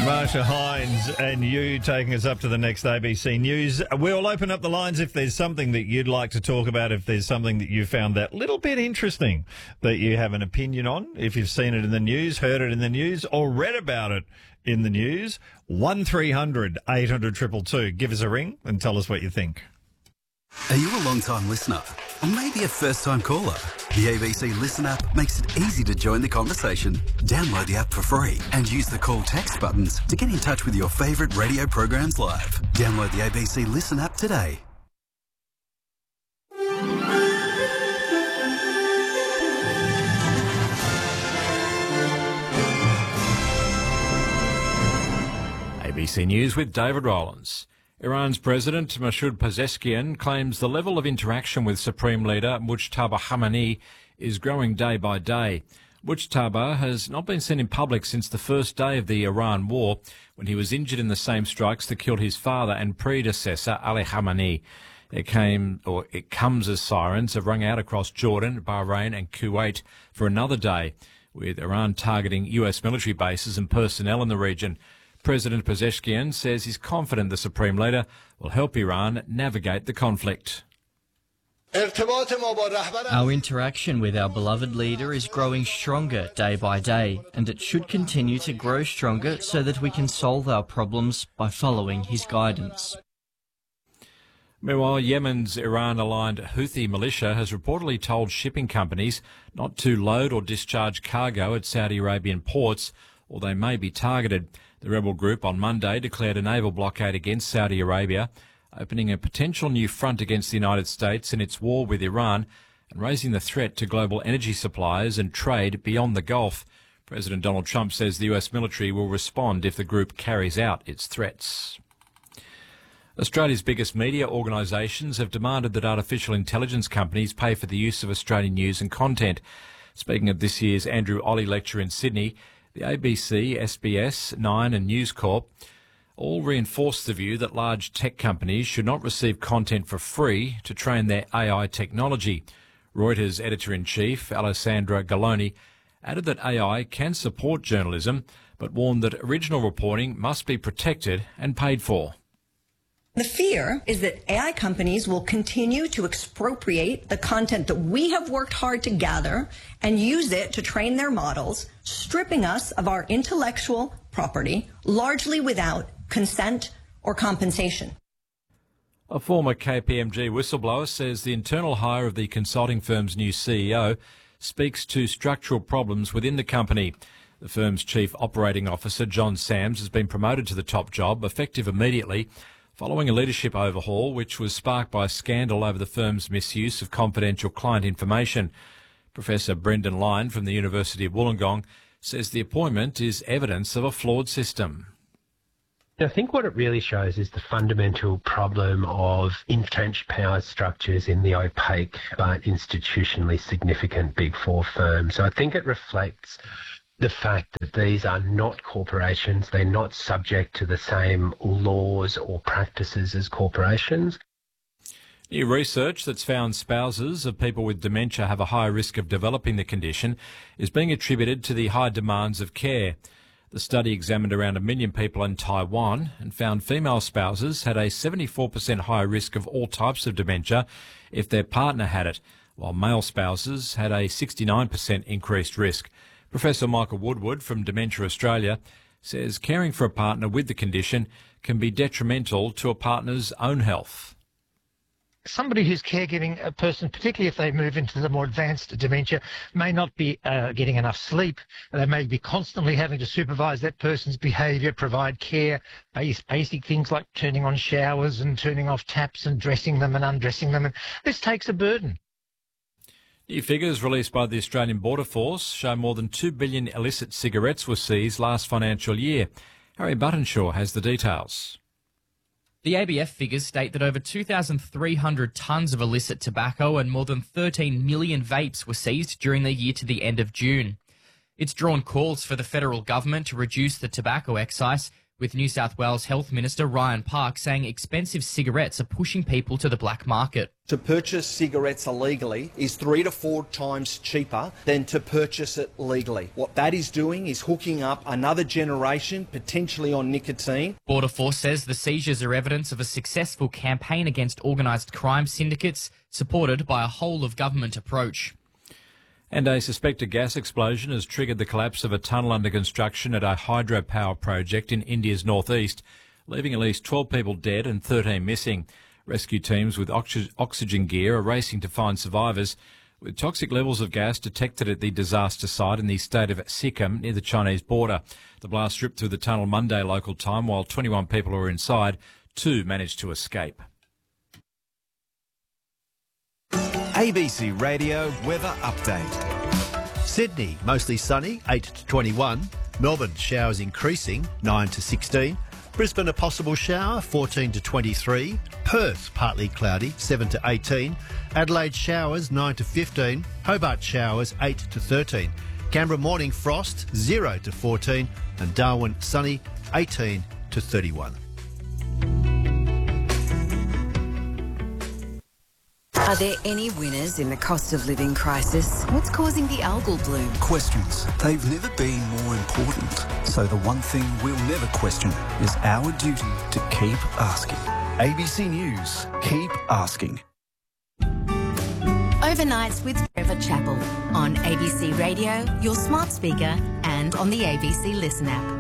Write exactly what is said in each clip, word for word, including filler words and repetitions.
Marsha Hines and you taking us up to the next A B C News. We'll open up the lines if there's something that you'd like to talk about, if there's something that you found that little bit interesting that you have an opinion on, if you've seen it in the news, heard it in the news, or read about it in the news. one three hundred eight hundred two two two. Give us a ring and tell us what you think. Are you a long-time listener? Or maybe a first-time caller? The A B C Listen app makes it easy to join the conversation. Download the app for free and use the call text buttons to get in touch with your favourite radio programs live. Download the A B C Listen app today. A B C News with David Rowlands. Iran's President Masoud Pezeshkian claims the level of interaction with Supreme Leader Mujtaba Khamenei is growing day by day. Mujtaba has not been seen in public since the first day of the Iran war, when he was injured in the same strikes that killed his father and predecessor Ali Khamenei. It came, or it comes as sirens have rung out across Jordan, Bahrain and Kuwait for another day, with Iran targeting U S military bases and personnel in the region. President Pezeshkian says he's confident the Supreme Leader will help Iran navigate the conflict. Our interaction with our beloved leader is growing stronger day by day, and it should continue to grow stronger so that we can solve our problems by following his guidance. Meanwhile, Yemen's Iran-aligned Houthi militia has reportedly told shipping companies not to load or discharge cargo at Saudi Arabian ports, or they may be targeted. The rebel group on Monday declared a naval blockade against Saudi Arabia, opening a potential new front against the United States in its war with Iran and raising the threat to global energy supplies and trade beyond the Gulf. President Donald Trump says the U S military will respond if the group carries out its threats. Australia's biggest media organisations have demanded that artificial intelligence companies pay for the use of Australian news and content. Speaking of this year's Andrew Olley Lecture in Sydney, the A B C, S B S, Nine and News Corp all reinforced the view that large tech companies should not receive content for free to train their A I technology. Reuters editor-in-chief Alessandra Galloni added that A I can support journalism, but warned that original reporting must be protected and paid for. The fear is that A I companies will continue to expropriate the content that we have worked hard to gather and use it to train their models, stripping us of our intellectual property, largely without consent or compensation. A former K P M G whistleblower says the internal hire of the consulting firm's new C E O speaks to structural problems within the company. The firm's chief operating officer, John Sams, has been promoted to the top job, effective immediately, following a leadership overhaul which was sparked by a scandal over the firm's misuse of confidential client information. Professor Brendan Lyne from the University of Wollongong says the appointment is evidence of a flawed system. I think what it really shows is the fundamental problem of entrenched power structures in the opaque but institutionally significant Big Four firms. So I think it reflects the fact that these are not corporations, they're not subject to the same laws or practices as corporations. New research that's found spouses of people with dementia have a higher risk of developing the condition is being attributed to the high demands of care. The study examined around a million people in Taiwan and found female spouses had a seventy-four percent higher risk of all types of dementia if their partner had it, while male spouses had a sixty-nine percent increased risk. Professor Michael Woodward from Dementia Australia says caring for a partner with the condition can be detrimental to a partner's own health. Somebody who's caregiving a person, particularly if they move into the more advanced dementia, may not be uh, getting enough sleep. They may be constantly having to supervise that person's behaviour, provide care, base, basic things like turning on showers and turning off taps and dressing them and undressing them. And this takes a burden. New figures released by the Australian Border Force show more than two billion illicit cigarettes were seized last financial year. Harry Buttonshaw has the details. The A B F figures state that over two thousand three hundred tonnes of illicit tobacco and more than thirteen million vapes were seized during the year to the end of June. It's drawn calls for the federal government to reduce the tobacco excise, with New South Wales Health Minister Ryan Park saying expensive cigarettes are pushing people to the black market. To purchase cigarettes illegally is three to four times cheaper than to purchase it legally. What that is doing is hooking up another generation, potentially on nicotine. Border Force says the seizures are evidence of a successful campaign against organised crime syndicates, supported by a whole-of-government approach. And a suspected gas explosion has triggered the collapse of a tunnel under construction at a hydropower project in India's northeast, leaving at least twelve people dead and thirteen missing. Rescue teams with oxy- oxygen gear are racing to find survivors, with toxic levels of gas detected at the disaster site in the state of Sikkim near the Chinese border. The blast ripped through the tunnel Monday local time, while twenty-one people were inside. Two managed to escape. A B C Radio Weather Update. Sydney, mostly sunny, eight to twenty-one. Melbourne, showers increasing, nine to sixteen. Brisbane, a possible shower, fourteen to twenty-three. Perth, partly cloudy, seven to eighteen. Adelaide, showers, nine to fifteen. Hobart, showers, eight to thirteen. Canberra, morning frost, zero to fourteen. And Darwin, sunny, eighteen to thirty-one. Are there any winners in the cost of living crisis? What's causing the algal bloom? Questions. They've never been more important. So the one thing we'll never question is our duty to keep asking. A B C News. Keep asking. Overnights with Trevor Chappell on A B C Radio, your smart speaker, and on the A B C Listen app.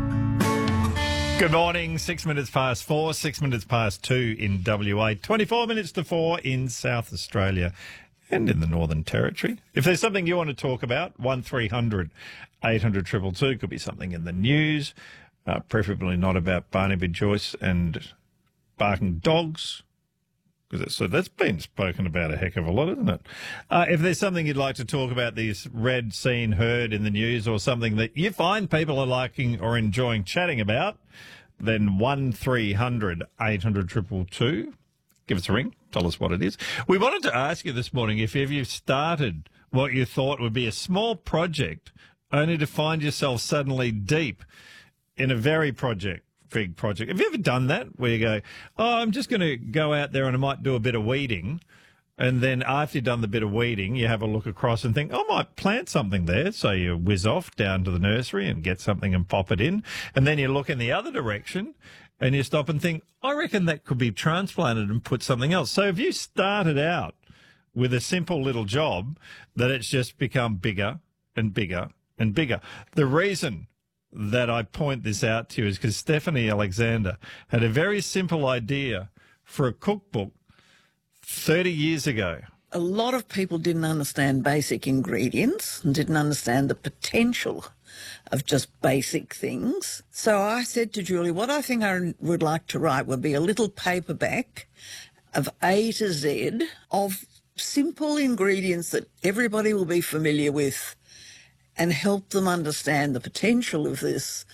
Good morning, six minutes past four, six minutes past two in W A, twenty-four minutes to four in South Australia and in the Northern Territory. If there's something you want to talk about, one three hundred eight hundred two two two, could be something in the news, uh, preferably not about Barnaby Joyce and barking dogs, because so that's been spoken about a heck of a lot, isn't it? Uh, if there's something you'd like to talk about, this read, seen, heard in the news, or something that you find people are liking or enjoying chatting about, then one three hundred eight hundred two two two. Give us a ring. Tell us what it is. We wanted to ask you this morning if you've started what you thought would be a small project, only to find yourself suddenly deep in a very project, big project. Have you ever done that, where you go, oh, I'm just going to go out there and I might do a bit of weeding, and then after you've done the bit of weeding, you have a look across and think, oh, I might plant something there. So you whiz off down to the nursery and get something and pop it in. And then you look in the other direction and you stop and think, I reckon that could be transplanted and put something else. So if you started out with a simple little job, that it's just become bigger and bigger and bigger. The reason that I point this out to you is because Stephanie Alexander had a very simple idea for a cookbook thirty years ago. A lot of people didn't understand basic ingredients and didn't understand the potential of just basic things. So I said to Julie, what I think I would like to write would be a little paperback of A to Z of simple ingredients that everybody will be familiar with and help them understand the potential of this.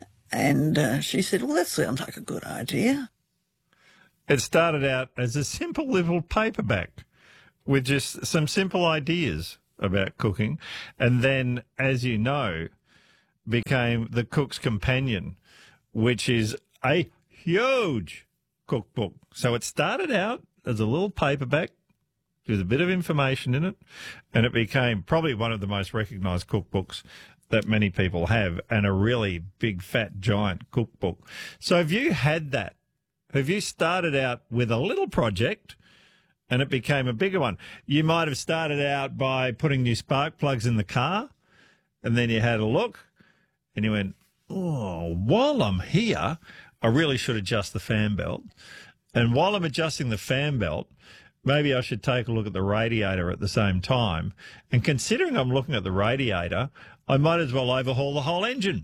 And uh, she said, well, that sounds like a good idea. It started out as a simple little paperback with just some simple ideas about cooking, and then, as you know, became The Cook's Companion, which is a huge cookbook. So it started out as a little paperback with a bit of information in it, and it became probably one of the most recognised cookbooks that many people have, and a really big, fat, giant cookbook. So have you had that? Have you started out with a little project and it became a bigger one? You might have started out by putting new spark plugs in the car, and then you had a look and you went, oh, while I'm here, I really should adjust the fan belt. And while I'm adjusting the fan belt, maybe I should take a look at the radiator at the same time. And considering I'm looking at the radiator, I might as well overhaul the whole engine.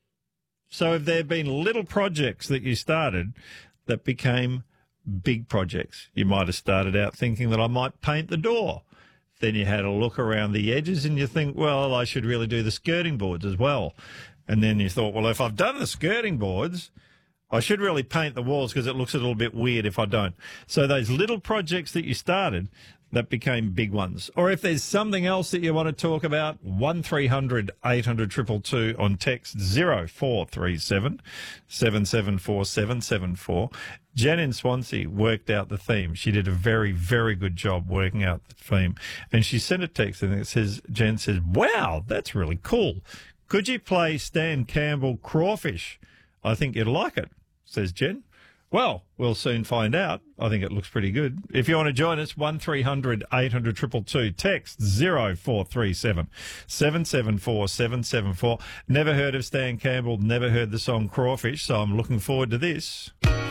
So if there have been little projects that you started that became big projects, you might have started out thinking that I might paint the door. Then you had a look around the edges and you think, well, I should really do the skirting boards as well. And then you thought, well, if I've done the skirting boards, I should really paint the walls because it looks a little bit weird if I don't. So those little projects that you started that became big ones. Or if there's something else that you want to talk about, one three hundred eight hundred two two two on text zero four three seven seven seven four seven seven four. Jen in Swansea worked out the theme. She did a very, very good job working out the theme. And she sent a text and it says, Jen says, wow, that's really cool. Could you play Stan Campbell Crawfish? I think you'd like it, says Jen. Well, we'll soon find out. I think it looks pretty good. If you want to join us, one three hundred eight hundred two two two, text zero four three seven seven seven four seven seven four. Never heard of Stan Campbell, never heard the song Crawfish, so I'm looking forward to this.